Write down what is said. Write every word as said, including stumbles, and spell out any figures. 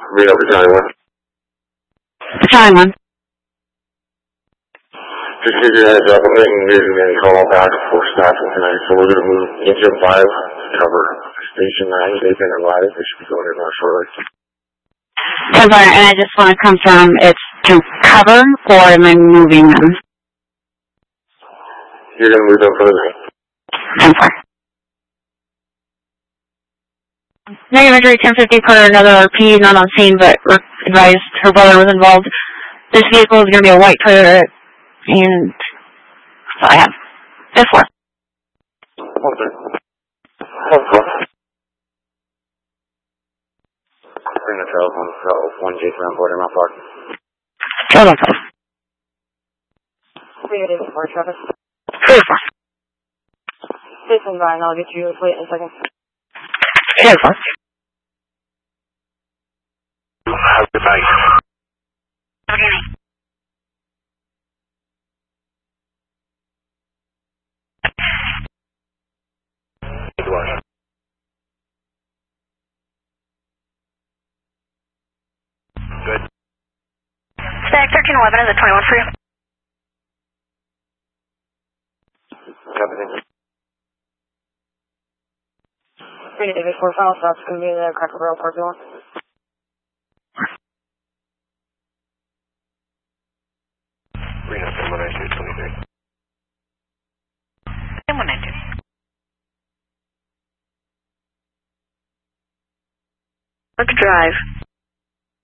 Read over Johnny one. Johnny one. Just give you a heads up, I'm making moving and call back for staffing tonight, so we're going to move engine five to cover station nine, they've been alive, they should be going in now shortly. And I just want to confirm it's to cover or am I moving them? You're going to move them for the night. I'm sorry. Negative injury, ten fifty per another R P, not on scene, but advised her brother was involved. This vehicle is going to be a white Toyota, and so I have this one. Okay. Okay. Bring the telephone for one J three on board in my park. Hold on, please. Negative four, Travis. Beautiful. Jason Ryan, I'll get you wait in a second. Beautiful. Have a good night. Have a good night. Good. Stack thirteen eleven, is it twenty-one for you? Everything. Negative four, final stop's going to be in the Cracker Barrel parking lot. Reno, ten one nine two, twenty-three. ten one nine two. Look drive.